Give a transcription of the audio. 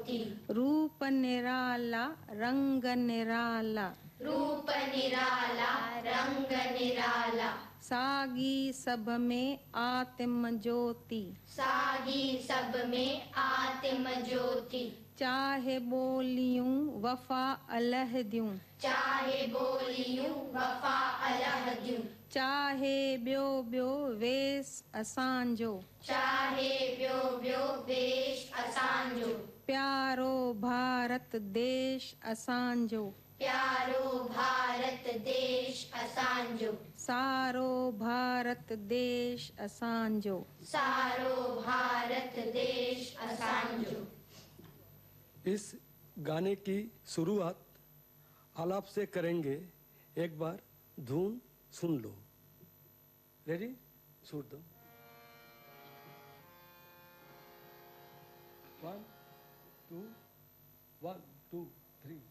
ज्योति। रूप निराला रंग निराला, रूप निराला रंग निराला। सागी सब में आत्म ज्योति, सागी सब में आत्म ज्योति। चाहे बोलियूं वफा अलह द्यूं, चाहे बोलियूं वफा अलह द्यूं। चाहे ॿियो ॿियो वेस असांजो, चाहे ॿियो ॿियो वेश असांजो। प्यारो भारत देश असांजो, प्यारो भारत देश असांजो। सारो भारत देश असांजो। सारो भारत देश असांजो। इस गाने की शुरुआत आलाप से करेंगे। एक बार धुन सुन लो। रेडी? शूट दो। 1 2 1 2 3